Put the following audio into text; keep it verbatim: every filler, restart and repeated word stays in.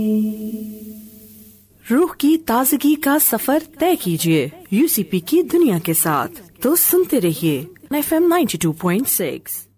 रूह की ताजगी का सफर तय कीजिए यूसीपी की दुनिया के साथ। तो सुनते रहिए F M ninety two point six.